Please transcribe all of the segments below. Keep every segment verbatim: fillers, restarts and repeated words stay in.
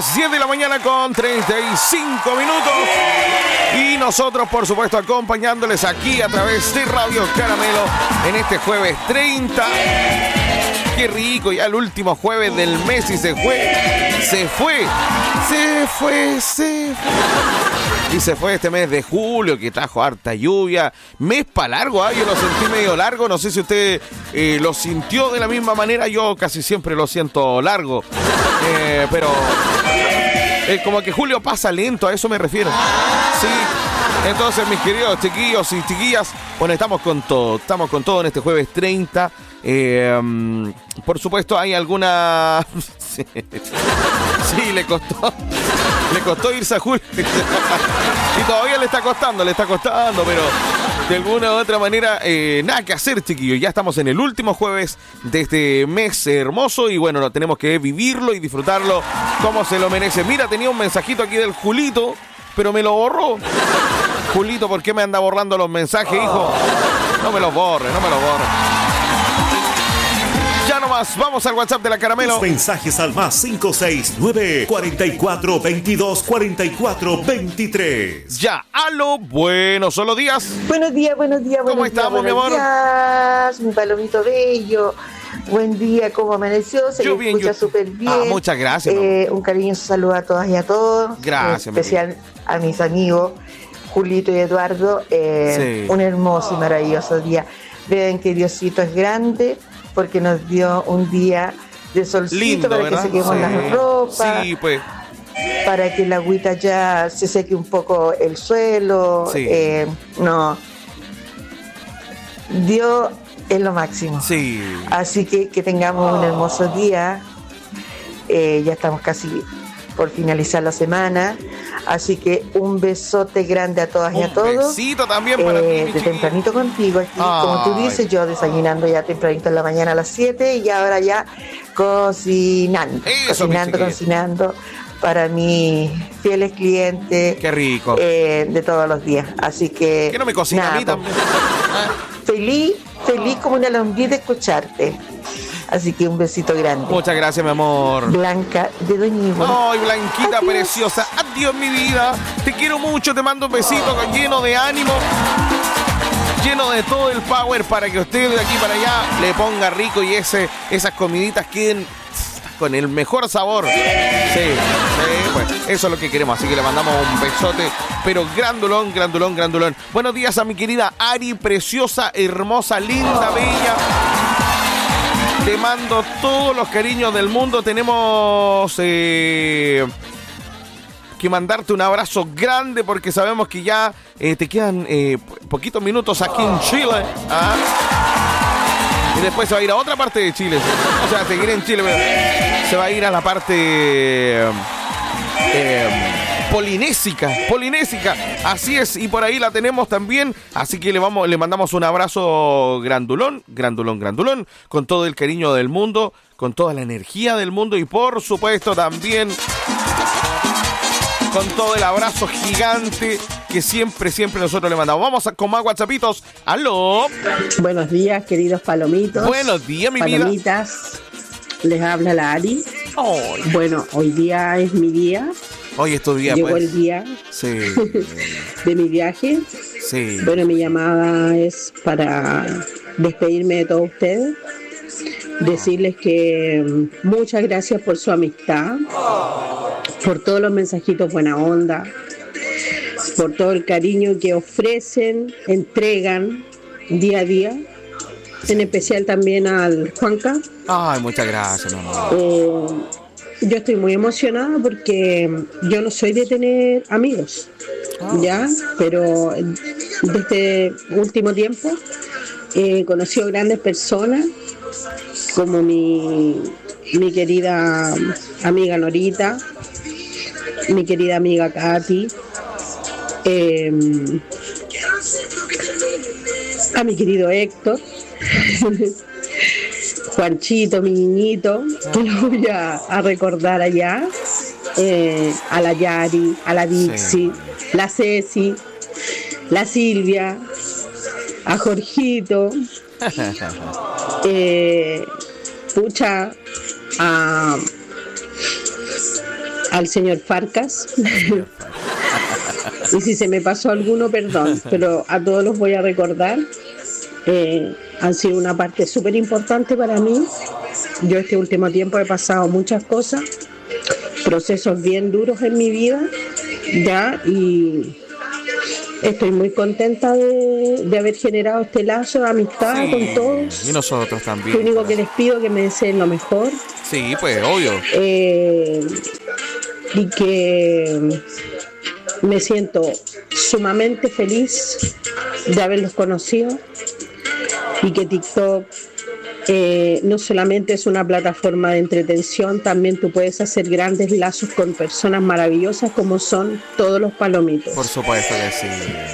las diez de la mañana con treinta y cinco minutos. Y nosotros, por supuesto, acompañándoles aquí a través de Radio Caramelo en este jueves treinta. Qué rico, ya el último jueves del mes y se fue, se fue, se fue, se fue. Y se fue este mes de julio que trajo harta lluvia. Mes para largo, ¿eh? Yo lo sentí medio largo. No sé si usted eh, lo sintió de la misma manera. Yo casi siempre lo siento largo. Eh, pero eh, como que julio pasa lento, a eso me refiero. Sí. Entonces, mis queridos chiquillos y chiquillas, bueno, estamos con todo. Estamos con todo en este jueves treinta. Eh, um, por supuesto, hay alguna... sí, sí, le costó. Le costó irse a julio. Y todavía le está costando, le está costando, pero de alguna u otra manera, eh, nada que hacer, chiquillos. Ya estamos en el último jueves de este mes hermoso y bueno, tenemos que vivirlo y disfrutarlo como se lo merece. Mira, tenía un mensajito aquí del Julito, pero me lo borró. Julito, ¿por qué me anda borrando los mensajes, hijo? No me los borre, no me los borre. Ya nomás, vamos al WhatsApp de la Caramelo. Los mensajes al más cinco seis nueve, cuatro cuatro, veintidós, cuarenta y cuatro, veintitrés. Ya, aló, buenos solo días. Buenos días, buenos días, buenos ¿Cómo días. estamos, mi amor? Días, mi palomito bello. Buen día, ¿cómo amaneció? Se Yo le bien, escucha yo... súper bien. Ah, muchas gracias. Eh, un cariñoso saludo a todas y a todos. Gracias, en especial a mis amigos Julito y Eduardo. Eh, sí. Un hermoso y maravilloso día. Vean que Diosito es grande porque nos dio un día de solcito. Lindo, para ¿verdad? que sequemos Sí. las ropas. Sí, pues. Para que la agüita ya se seque un poco el suelo. Sí. Eh, no. Dios es lo máximo. Sí. Así que que tengamos un hermoso día. Eh, ya estamos casi por finalizar la semana. Así que un besote grande a todas y a todos. Un besito también para eh, ti, mi de chiquilla. tempranito contigo aquí, como tú Ay. dices, yo desayunando ya tempranito en la mañana a las siete y ahora ya cocinando. Eso, mi cocinando, chiquilla. cocinando para mis fieles clientes. Qué rico. Eh, de todos los días. Así que. ¿Qué no me cocina nada, a mí pues, también? Feliz, feliz como una lombriz de escucharte. Así que un besito grande. Muchas gracias, mi amor. Blanca de Doña Ivonne. Ay, Blanquita Adiós. preciosa. Adiós, mi vida. Te quiero mucho. Te mando un besito con- lleno de ánimo. Lleno de todo el power para que usted de aquí para allá le ponga rico y ese, esas comiditas queden con el mejor sabor. Sí, sí, pues eso es lo que queremos. Así que le mandamos un besote, pero grandulón, grandulón, grandulón. Buenos días a mi querida Ari, preciosa, hermosa, linda, bella. Te mando todos los cariños del mundo. Tenemos eh, que mandarte un abrazo grande porque sabemos que ya eh, te quedan eh, poquitos minutos aquí en Chile. ¿Ah? Y después se va a ir a otra parte de Chile. O sea, seguir en Chile, pero se va a ir a la parte eh, eh, polinésica, polinésica. Así es, y por ahí la tenemos también. Así que le vamos, le mandamos un abrazo grandulón, grandulón, grandulón, con todo el cariño del mundo, con toda la energía del mundo y por supuesto también con todo el abrazo gigante que siempre, siempre nosotros le mandamos. Vamos a, con más WhatsAppitos. ¡Aló! Buenos días, queridos palomitos. Buenos días, mi vida. Palomitas. Les habla la Ari. Oh, Bueno, hoy día es mi día. hoy es tu día, Llegó pues. el día Sí, de mi viaje. sí. Bueno, mi llamada es para despedirme de todos ustedes. Decirles que mm, muchas gracias por su amistad, por todos los mensajitos buena onda, por todo el cariño que ofrecen, entregan día a día. En especial también al Juanca. Ay, muchas gracias, mi amor. Eh, yo estoy muy emocionada porque yo no soy de tener amigos, ¿ya? Pero de este último tiempo he conocido grandes personas como mi, mi querida amiga Norita, mi querida amiga Katy, eh, a mi querido Héctor, Juanchito, mi niñito, que lo voy a, a recordar allá, eh, a la Yari, a la Dixie, Sí. la Ceci, la Silvia, a Jorgito, eh, pucha, a, al señor Farcas. Y si se me pasó alguno, perdón, pero a todos los voy a recordar. Eh, han sido una parte súper importante para mí. Yo este último tiempo he pasado muchas cosas, procesos bien duros en mi vida, ya, y estoy muy contenta de, de haber generado este lazo de amistad sí, con todos. Y nosotros también. Lo único que les pido es que me deseen lo mejor. Sí, pues, obvio. Eh, y que me siento sumamente feliz de haberlos conocido y que TikTok eh, no solamente es una plataforma de entretención, también tú puedes hacer grandes lazos con personas maravillosas como son todos los palomitos. Por supuesto que sí.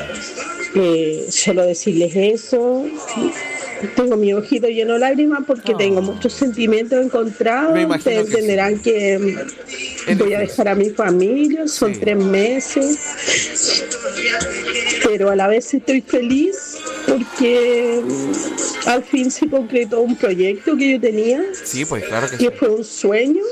Eh, solo decirles eso. Tengo mi ojito lleno de lágrimas porque oh. tengo muchos sentimientos encontrados. Ustedes entenderán que, sí. que voy a dejar a mi familia, son sí. tres meses, pero a la vez estoy feliz porque al fin se concretó un proyecto que yo tenía. Sí, pues claro que, que sí. fue un sueño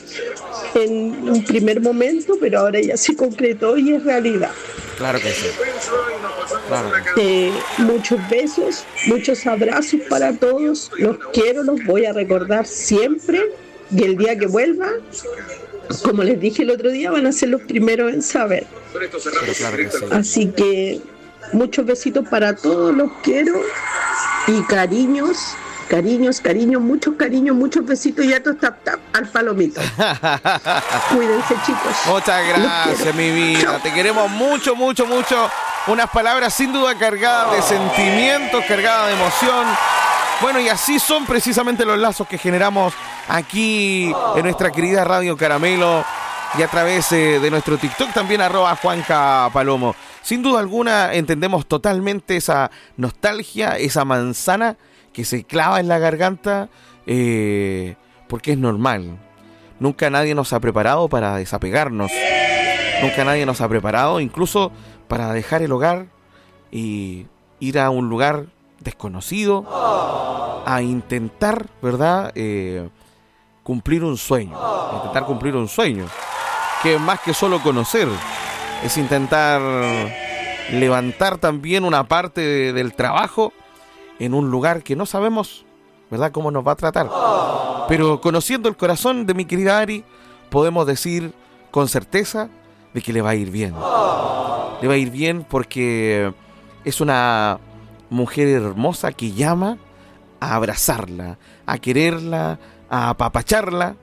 en un primer momento, pero ahora ya se concretó y es realidad. Claro que sí. Claro que sí. Eh, muchos besos, muchos abrazos para todos. Los quiero, los voy a recordar siempre. Y el día que vuelva, como les dije el otro día, van a ser los primeros en saber. Claro que sí. Así que muchos besitos para todos, los quiero. Y cariños, cariños, cariños, muchos cariños, muchos besitos y hartos tap tap al palomito. Cuídense, chicos. Muchas gracias, mi vida. Chao. Te queremos mucho, mucho, mucho. Unas palabras sin duda cargadas de sentimientos, cargadas de emoción. Bueno, y así son precisamente los lazos que generamos aquí en nuestra querida Radio Caramelo y a través eh, de nuestro TikTok también, arroba Juanca Palomo. Sin duda alguna entendemos totalmente esa nostalgia, esa manzana que se clava en la garganta, eh, porque es normal. Nunca nadie nos ha preparado para desapegarnos. Nunca nadie nos ha preparado incluso para dejar el hogar y ir a un lugar desconocido a intentar, ¿verdad? Eh, cumplir un sueño. Intentar cumplir un sueño. Que más que solo conocer, es intentar levantar también una parte de, del trabajo en un lugar que no sabemos, ¿verdad?, cómo nos va a tratar. Pero conociendo el corazón de mi querida Ari, podemos decir con certeza de que le va a ir bien. Le va a ir bien porque es una mujer hermosa que llama a abrazarla, a quererla, a apapacharla,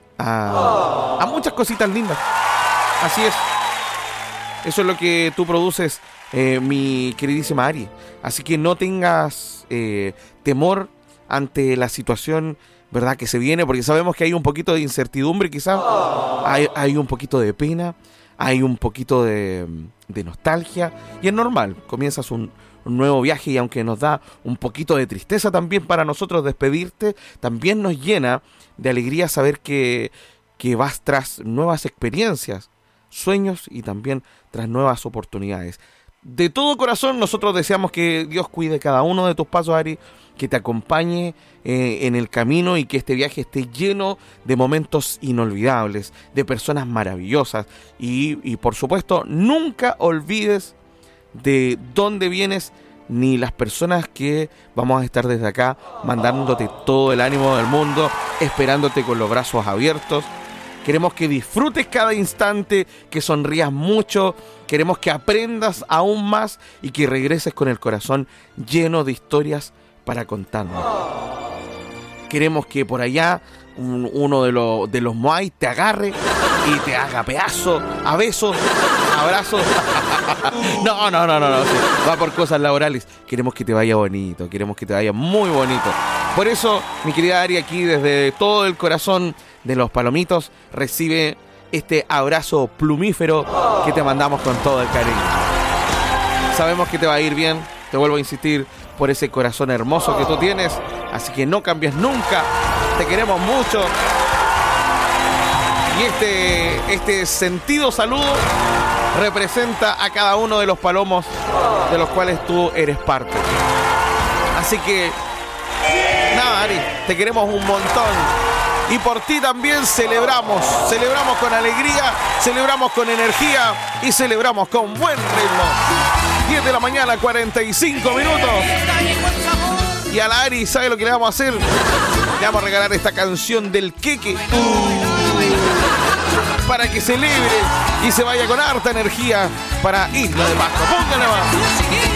a, a muchas cositas lindas. Así es. Eso es lo que tú produces, eh, mi queridísima Ari. Así que no tengas eh, temor ante la situación, ¿verdad?, que se viene, porque sabemos que hay un poquito de incertidumbre, quizás. Hay, hay un poquito de pena, hay un poquito de, de nostalgia, y es normal. Comienzas un, un nuevo viaje y aunque nos da un poquito de tristeza también para nosotros despedirte, también nos llena de alegría saber que, que vas tras nuevas experiencias, sueños y también tras nuevas oportunidades. De todo corazón nosotros deseamos que Dios cuide cada uno de tus pasos, Ari, que te acompañe eh, en el camino y que este viaje esté lleno de momentos inolvidables, de personas maravillosas y, y por supuesto nunca olvides de dónde vienes ni las personas que vamos a estar desde acá mandándote todo el ánimo del mundo, esperándote con los brazos abiertos. Queremos que disfrutes cada instante, que sonrías mucho, queremos que aprendas aún más y que regreses con el corazón lleno de historias para contarnos. Queremos que por allá un, uno de, lo, de los Moai te agarre y te haga pedazo, a besos, abrazos. No, no, no, no, no, sí, va por cosas laborales. Queremos que te vaya bonito, queremos que te vaya muy bonito. Por eso, mi querida Ari, aquí desde todo el corazón de los Palomitos, recibe este abrazo plumífero que te mandamos con todo el cariño. Sabemos que te va a ir bien, te vuelvo a insistir, por ese corazón hermoso que tú tienes, así que no cambies nunca, te queremos mucho. Y este, este sentido saludo representa a cada uno de los palomos de los cuales tú eres parte. Así que, nada, Ari, te queremos un montón. Y por ti también celebramos. Celebramos con alegría, celebramos con energía y celebramos con buen ritmo. diez de la mañana, cuarenta y cinco minutos. Y a la Ari, ¿sabe lo que le vamos a hacer? Le vamos a regalar esta canción del Queque. Uh, para que celebre y se vaya con harta energía para Isla de Pascua. Póngale más.